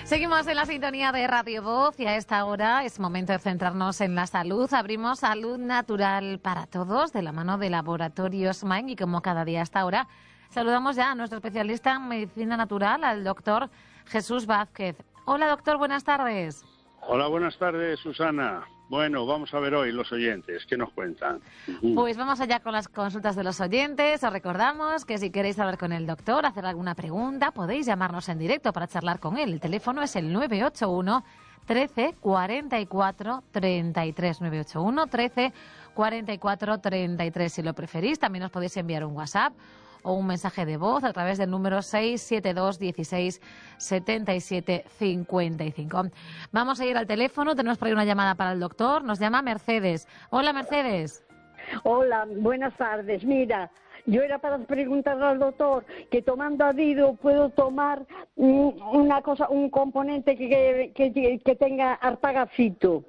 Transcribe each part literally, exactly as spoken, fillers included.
Seguimos en la sintonía de Radio Voz y a esta hora es momento de centrarnos en la salud. Abrimos Salud Natural para Todos de la mano de Laboratorios Main y como cada día a esta hora saludamos ya a nuestro especialista en medicina natural, al doctor Jesús Vázquez. Hola doctor, buenas tardes. Hola, buenas tardes Susana. Bueno, vamos a ver hoy los oyentes, ¿qué nos cuentan? Pues vamos allá con las consultas de los oyentes. Os recordamos que si queréis hablar con el doctor, hacer alguna pregunta, podéis llamarnos en directo para charlar con él. El teléfono es el nueve ocho uno, trece, cuarenta y cuatro, treinta y tres. nueve ocho uno, trece, cuarenta y cuatro, treinta y tres. Si lo preferís, también os podéis enviar un WhatsApp o un mensaje de voz a través del número seis siete dos, dieciséis, setenta y siete, cincuenta y cinco. Vamos a ir al teléfono, tenemos por ahí una llamada para el doctor, nos llama Mercedes. Hola Mercedes. Hola, buenas tardes. Mira, yo era para preguntarle al doctor que tomando Adiro puedo tomar una cosa, un componente que, que, que tenga arpagacito.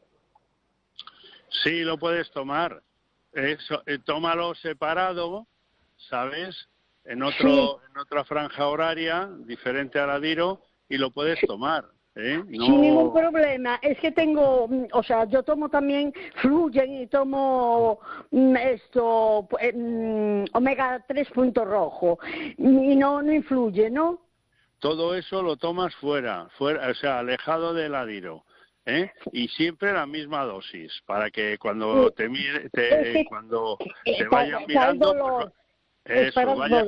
Sí, lo puedes tomar. Eso, eh, tómalo separado, ¿sabes? En otro, sí. en otra franja horaria, diferente al Adiro, y lo puedes tomar. ¿eh? No... Sin ningún problema. Es que tengo, o sea, yo tomo también Fluyen y tomo esto, eh, omega tres punto rojo, y no, no influye, ¿no? Todo eso lo tomas fuera, fuera, o sea, alejado del Adiro. ¿Eh? Y siempre la misma dosis, para que cuando te mire, te, es que, cuando eh, te vayan mirando, pues, es eso, vaya,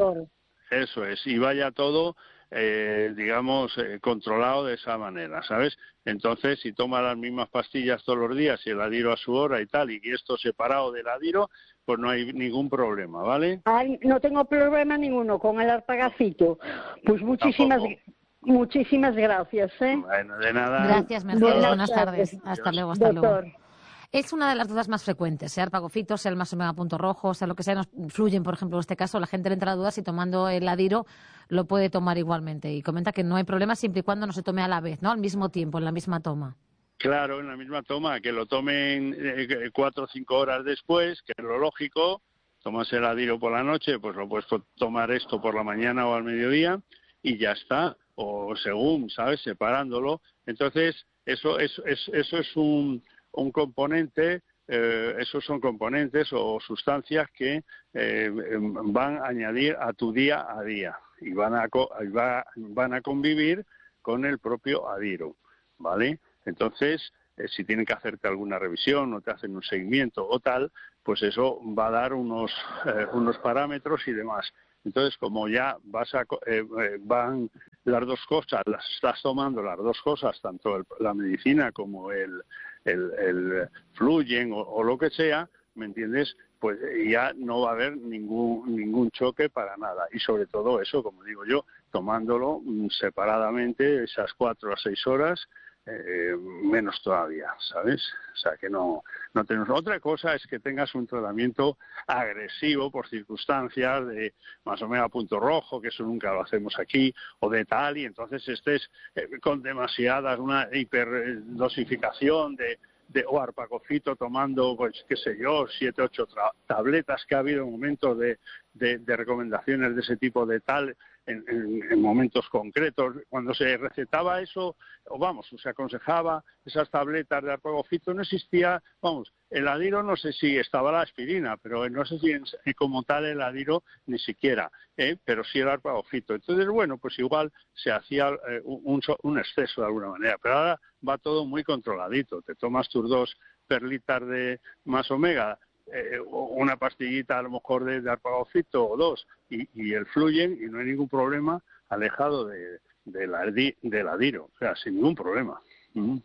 eso es, y vaya todo, eh, digamos, eh, controlado de esa manera, ¿sabes? Entonces, si toma las mismas pastillas todos los días y el Adiro a su hora y tal, y esto separado del Adiro, pues no hay ningún problema, ¿vale? Ay, no tengo problema ninguno con el arpagacito. Pues muchísimas gracias. Muchísimas gracias, ¿eh? Bueno, de nada. Gracias, Mercedes. Buenas, Buenas tardes. tardes. Hasta Dios. luego, hasta Doctor. luego. Es una de las dudas más frecuentes, sea arpagofito, sea el más omega punto rojo, sea lo que sea, nos fluyen, por ejemplo, en este caso, la gente le entra la duda si tomando el Adiro lo puede tomar igualmente. Y comenta que no hay problema siempre y cuando no se tome a la vez, ¿no? Al mismo tiempo, en la misma toma. Claro, en la misma toma, que lo tomen eh, cuatro o cinco horas después, que es lo lógico. Tomas el Adiro por la noche, pues lo puedes tomar esto por la mañana o al mediodía y ya está. O según, ¿sabes? Separándolo. Entonces, eso es, es, eso es un, un componente, eh, esos son componentes o sustancias que eh, van a añadir a tu día a día y van a, va, van a convivir con el propio Adiro, ¿vale? Entonces, eh, si tienen que hacerte alguna revisión o te hacen un seguimiento o tal, pues eso va a dar unos, eh, unos parámetros y demás. Entonces, como ya vas a, eh, van las dos cosas, las estás tomando las dos cosas, tanto el, la medicina como el, el, el Fluyen o, o lo que sea, ¿me entiendes? Pues ya no va a haber ningún ningún choque para nada. Y sobre todo eso, como digo yo, tomándolo separadamente esas cuatro a seis horas, Eh, menos todavía, ¿sabes? O sea, que no, no tenemos... Otra cosa es que tengas un tratamiento agresivo por circunstancias de más omega punto rojo, que eso nunca lo hacemos aquí, o de tal, y entonces estés eh, con demasiada, una hiperdosificación de, de o arpagofito tomando, pues qué sé yo, siete, ocho tabletas, que ha habido momentos de, de, de recomendaciones de ese tipo de tal, En, en, en momentos concretos, cuando se recetaba eso, o vamos, se aconsejaba esas tabletas de arpagofito, no existía, vamos, el Adiro no sé si estaba la aspirina, pero no sé si en, como tal el Adiro ni siquiera, ¿eh? Pero sí el arpagofito. Entonces, bueno, pues igual se hacía eh, un, un exceso de alguna manera, pero ahora va todo muy controladito, te tomas tus dos perlitas de más omega, Eh, una pastillita a lo mejor de, de arpagofito o dos y, y el Fluyen y no hay ningún problema, alejado de, de la, del Adiro, o sea, sin ningún problema. Mm.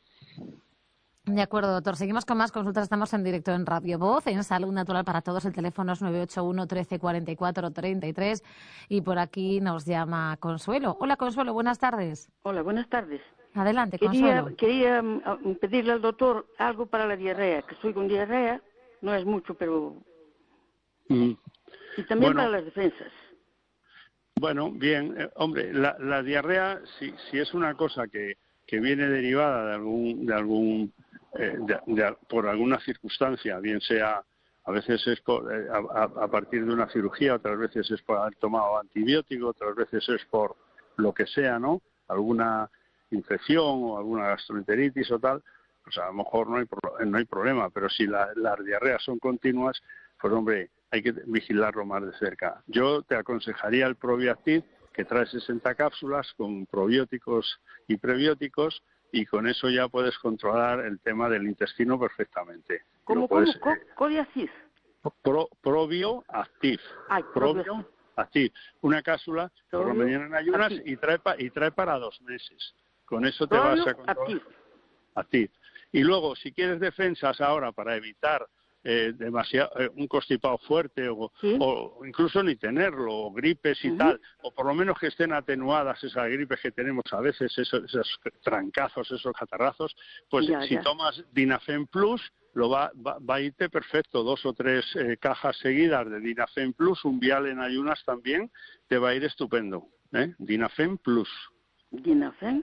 De acuerdo, doctor. Seguimos con más consultas. Estamos en directo en Radio Voz, en Salud Natural para Todos. El teléfono es nueve ocho uno, trece, cuarenta y cuatro, treinta y tres. Y por aquí nos llama Consuelo. Hola, Consuelo. Buenas tardes. Hola, buenas tardes. Adelante, quería, Consuelo. Quería um, pedirle al doctor algo para la diarrea, que estoy con diarrea. No es mucho, pero... Mm. Y también bueno, para las defensas. Bueno, bien. Eh, hombre, la, la diarrea, si, si es una cosa que, que viene derivada de algún... De algún eh, de, de, por alguna circunstancia, bien sea... A veces es por, eh, a, a partir de una cirugía, otras veces es por haber tomado antibiótico, otras veces es por lo que sea, ¿no? Alguna infección o alguna gastroenteritis o tal, pues a lo mejor no hay, pro- no hay problema, pero si la, las diarreas son continuas, pues hombre, hay que vigilarlo más de cerca. Yo te aconsejaría el Probiactiv, que trae sesenta cápsulas con probióticos y prebióticos, y con eso ya puedes controlar el tema del intestino perfectamente. ¿Cómo, Lo cómo, puedes, co- eh, Codiacid? Pro, Probioactiv. Ay, Probioactiv. Una cápsula por la mañana en ayunas Probioactiv. y trae, pa- y trae para dos meses. Con eso te vas a controlar. Probiactiv. Activ. Y luego, si quieres defensas ahora para evitar eh, demasiado, eh, un constipado fuerte o, Sí. o incluso ni tenerlo, o gripes y Ujú. tal, o por lo menos que estén atenuadas esas gripes que tenemos a veces, esos, esos trancazos, esos catarrazos, pues Ya, si ya. tomas Dinafen Plus, lo va, va, va a irte perfecto, dos o tres eh, cajas seguidas de Dinafen Plus, un vial en ayunas también, te va a ir estupendo. ¿eh? Dinafen Plus. Dinafen.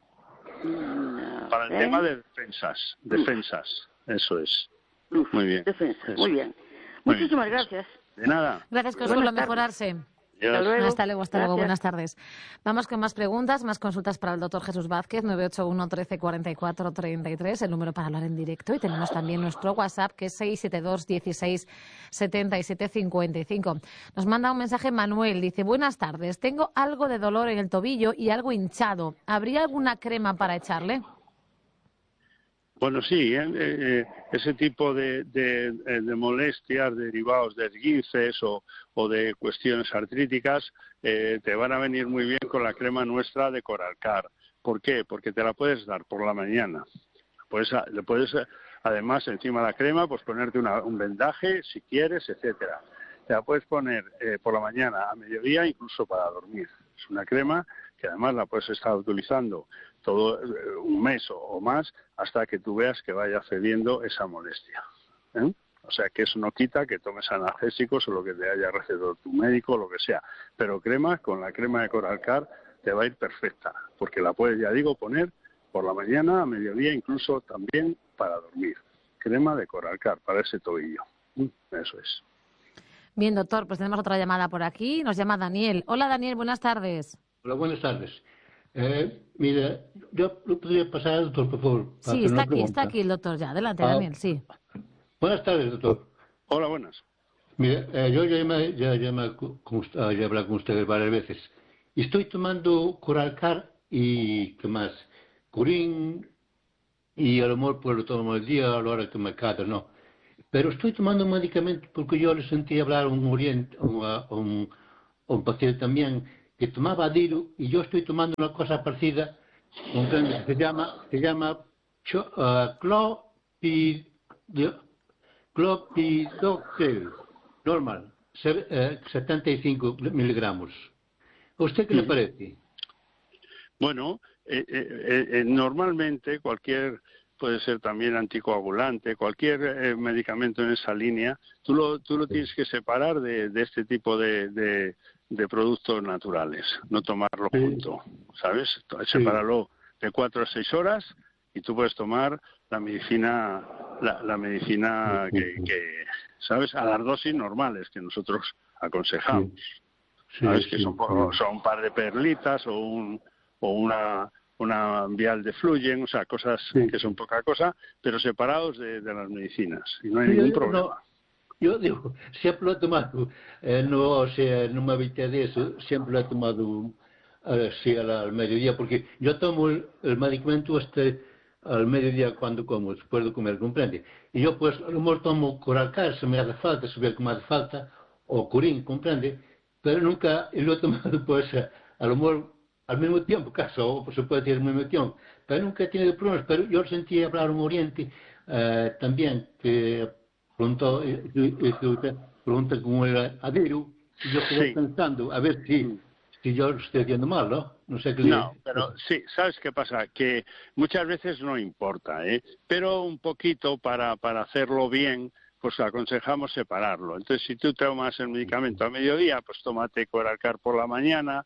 Para el tema de defensas, defensas, eso es. Luz, Muy bien. defensa. Eso. Muy bien. Muy Muchísimas bien. gracias. De nada. Gracias, Consuelo, Buenas tardes. mejorarse. Adiós. Hasta luego. Hasta luego, hasta luego. Gracias. Buenas tardes. Vamos con más preguntas, más consultas para el doctor Jesús Vázquez, nueve ocho uno, trece, cuarenta y cuatro, treinta y tres, el número para hablar en directo. Y tenemos también nuestro WhatsApp, que es seis siete dos, dieciséis, setenta y siete, cincuenta y cinco. Nos manda un mensaje Manuel, dice, buenas tardes, tengo algo de dolor en el tobillo y algo hinchado. ¿Habría alguna crema para echarle? Bueno, sí, eh, eh, ese tipo de, de, de molestias derivados de esguinces o, o de cuestiones artríticas eh, te van a venir muy bien con la crema nuestra de Coralcar. ¿Por qué? Porque te la puedes dar por la mañana. Pues, le puedes, además, encima de la crema, pues ponerte una, un vendaje, si quieres, etcétera. Te la puedes poner eh, por la mañana, a mediodía, incluso para dormir. Es una crema que además la puedes estar utilizando todo eh, un mes o, o más hasta que tú veas que vaya cediendo esa molestia. ¿eh? O sea, que eso no quita que tomes analgésicos o lo que te haya recetado tu médico o lo que sea. Pero crema, con la crema de Coralcar, te va a ir perfecta, porque la puedes, ya digo, poner por la mañana, a mediodía, incluso también para dormir. Crema de Coralcar para ese tobillo. Eso es. Bien, doctor, pues tenemos otra llamada por aquí. Nos llama Daniel. Hola, Daniel, buenas tardes. Hola, buenas tardes. Eh, mira, yo lo podría pasar al doctor, por favor. Para Sí, hacer está una aquí, pregunta. está aquí el doctor ya. Adelante, Ah, Daniel, sí. Buenas tardes, doctor. Hola, buenas. Mira, eh, yo ya, me- ya, ya, me- con usted- ah, ya he hablado con ustedes varias veces. Y estoy tomando Coralcar y, ¿qué más? Curín, y a lo mejor pues lo tomo el día a la hora que me cata, no. Pero estoy tomando un medicamento porque yo le sentí hablar a un, oriente, a un, a un, a un paciente también que tomaba Adiru y yo estoy tomando una cosa parecida, comprende, que se llama, se llama cho- ah, clopid- clopidoxel, normal, se- eh, setenta y cinco miligramos. ¿A usted qué le parece? Bueno, eh, eh, eh, normalmente cualquier, puede ser también anticoagulante, cualquier eh, medicamento en esa línea, tú lo, tú lo tienes que separar de, de este tipo de, de, de productos naturales, no tomarlo Sí. junto, ¿sabes? Sí. Sepáralo de cuatro a seis horas y tú puedes tomar la medicina, la, la medicina que, que, ¿sabes? A las dosis normales que nosotros aconsejamos. Sí, ¿Sabes? Que sí, son, po- sí. son un par de perlitas o un o una una vial de Fluyen, o sea, cosas Sí. que son poca cosa, pero separados de, de las medicinas y no hay Sí, ningún yo- problema. no, yo digo, siempre lo he tomado, eh, no, o sea, no me evité de eso, siempre lo he tomado así al, al mediodía, porque yo tomo el, el medicamento este al mediodía cuando como, después de comer, comprende. Y yo pues a lo mejor tomo Coralcar, si me hace falta, si veo que me hace falta, o Curín, comprende, pero nunca lo he tomado pues a, a lo mejor al mismo tiempo, caso, o se puede decir al mismo tiempo, pero nunca he tenido problemas, pero yo sentí hablar un oriente eh, también, que preguntó, eh, eh, eh, usted pregunta cómo era Adiru, y yo quedé Sí. pensando, a ver si, si yo lo estoy haciendo mal, ¿no? No sé qué No, le... pero sí, ¿sabes qué pasa? Que muchas veces no importa, ¿eh? Pero un poquito para, para hacerlo bien, pues aconsejamos separarlo. Entonces, si tú tomas el medicamento a mediodía, pues tómate Coralcar por la mañana,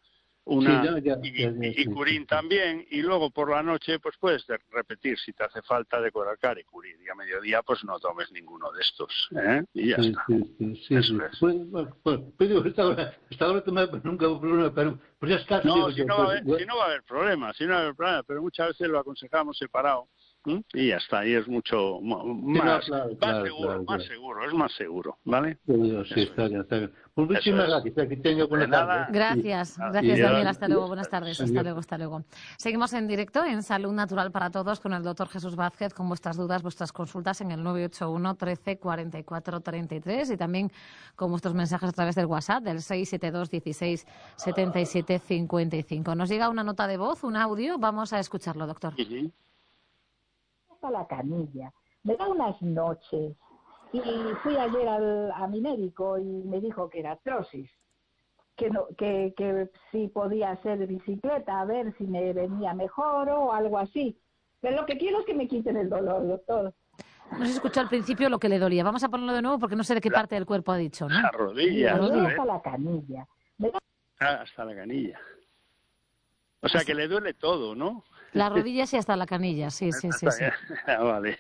una sí, ya, ya, y, ya, ya, y, y sí, Curín sí. también, y luego por la noche pues puedes de- repetir si te hace falta de Coralcar y Curín, y a mediodía pues no tomes ninguno de estos, ¿eh? Y ya Sí, está. sí, sí, sí, Eso sí. es. Pues, bueno, pues, pues digo, esta hora, esta hora tomé, pues nunca hubo problema, pero pues ya es caso, No, digo si yo, no va a pues, haber, bueno, si no va a haber problema, si no va a haber problema, pero muchas veces lo aconsejamos separado, ¿m? Y ya está, y es mucho mo- sí, no, más, claro, más claro, seguro, claro, más claro. seguro, es más seguro, ¿vale? Yo digo, sí, Eso está es, bien, está bien. Pues eso muchísimas es. gracias, que tenga De buena tarde. nada, Gracias, Y, gracias y, Daniel. adiós, Hasta luego, buenas adiós. tardes. Hasta adiós. luego, hasta luego. Seguimos en directo en Salud Natural para Todos con el doctor Jesús Vázquez con vuestras dudas, vuestras consultas en el nueve ocho uno, trece, cuarenta y cuatro, treinta y tres y también con vuestros mensajes a través del WhatsApp del seis siete dos, dieciséis, setenta y siete, cincuenta y cinco. Nos llega una nota de voz, un audio. Vamos a escucharlo, doctor. Ujú. Hasta la canilla. Me da unas noches y fui ayer al, a mi médico y me dijo que era artrosis, que, no, que, que si podía hacer bicicleta, a ver si me venía mejor o algo así. Pero lo que quiero es que me quiten el dolor, doctor. No se escuchó al principio lo que le dolía. Vamos a ponerlo de nuevo porque no sé de qué La, parte del cuerpo ha dicho, ¿no? la Mira, rodilla, me La duele rodilla. a hasta ver, la canilla. Me da ah, hasta la canilla. O sea que le duele todo, ¿no? La rodilla sí hasta la canilla, sí, sí, sí, Está sí. bien. Ah, vale.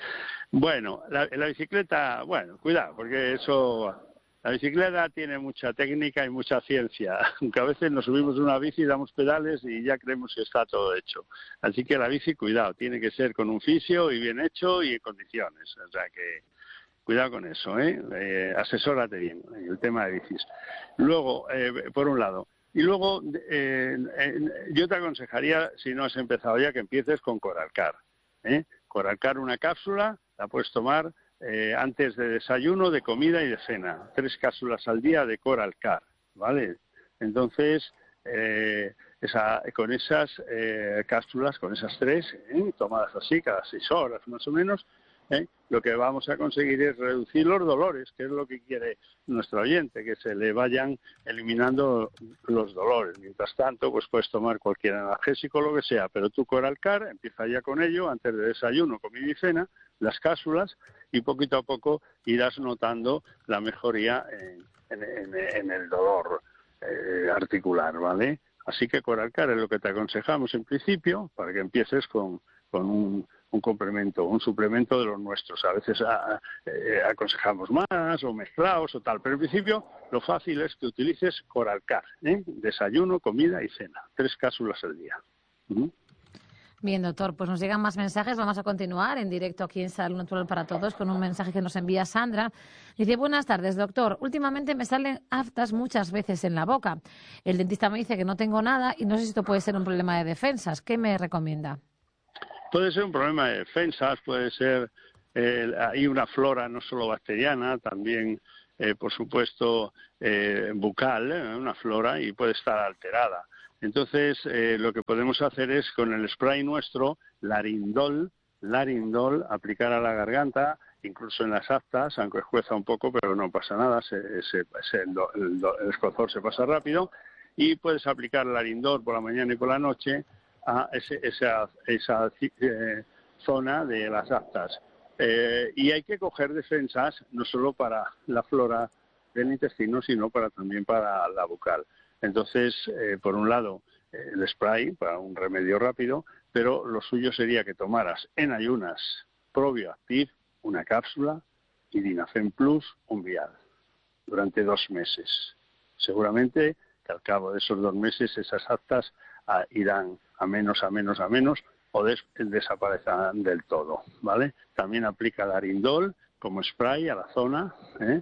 Bueno, la, la bicicleta, bueno, cuidado, porque eso, la bicicleta tiene mucha técnica y mucha ciencia, aunque a veces nos subimos a una bici, damos pedales y ya creemos que está todo hecho. Así que la bici, cuidado, tiene que ser con un fisio y bien hecho y en condiciones. O sea que cuidado con eso, ¿eh? eh asesórate bien en el tema de bicis. Luego, eh, por un lado. Y luego, eh, eh, yo te aconsejaría, si no has empezado ya, que empieces con Coralcar. ¿eh? Coralcar una cápsula, la puedes tomar eh, antes de desayuno, de comida y de cena. Tres cápsulas al día de Coralcar, ¿vale? Entonces, eh, esa, con esas eh, cápsulas, con esas tres, ¿eh? tomadas así, cada seis horas más o menos, ¿eh? lo que vamos a conseguir es reducir los dolores, que es lo que quiere nuestro oyente, que se le vayan eliminando los dolores. Mientras tanto, pues puedes tomar cualquier analgésico, lo que sea, pero tú Coralcar, empieza ya con ello, antes de desayuno, comida y cena, las cápsulas, y poquito a poco irás notando la mejoría en, en, en, en el dolor eh, articular, ¿vale? Así que Coralcar es lo que te aconsejamos en principio, para que empieces con, con un un complemento, un suplemento de los nuestros. A veces a, eh, aconsejamos más o mezclados o tal, pero en principio lo fácil es que utilices Coralcar, ¿eh? Desayuno, comida y cena, tres cápsulas al día. ¿Mm? Bien, doctor, pues nos llegan más mensajes. Vamos a continuar en directo aquí en Salud Natural para Todos con un mensaje que nos envía Sandra. Dice, buenas tardes, doctor. Últimamente me salen aftas muchas veces en la boca. El dentista me dice que no tengo nada y no sé si esto puede ser un problema de defensas. ¿Qué me recomienda? Puede ser un problema de defensas, puede ser, eh, hay una flora no solo bacteriana, también, eh, por supuesto, eh, bucal, ¿eh? una flora, y puede estar alterada. Entonces, eh, lo que podemos hacer es, con el spray nuestro, Larindol, Larindol, aplicar a la garganta, incluso en las aftas, aunque escueza un poco, pero no pasa nada, se, se, se, el, el, el escozor se pasa rápido, y puedes aplicar Larindol por la mañana y por la noche, a ese, esa, esa eh, zona de las aftas. Eh, y hay que coger defensas no solo para la flora del intestino, sino para también para la bucal. Entonces, eh, por un lado, eh, el spray para un remedio rápido, pero lo suyo sería que tomaras en ayunas ProBioactive, una cápsula, y Dinafem Plus, un vial, durante dos meses. Seguramente que al cabo de esos dos meses esas aftas a, irán a menos, a menos, a menos, o des, desaparecerán del todo, ¿vale? También aplica Larindol como spray a la zona, ¿eh?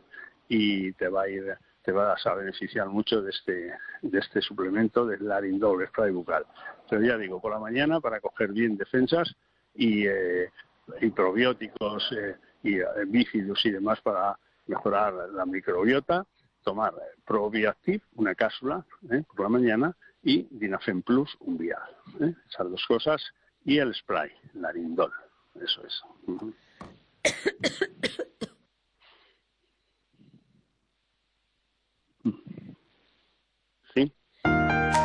y te va a ir, te vas a beneficiar mucho de este, de este suplemento del Larindol, spray bucal. Pero ya digo, por la mañana para coger bien defensas y, eh, y probióticos eh, y eh, bífidos y demás para mejorar la microbiota, tomar ProBioactive, una cápsula ¿eh? por la mañana, y Dinafem Plus, un vial. ¿eh? Esas dos cosas, y el spray, Larindol. Eso es. Uh-huh.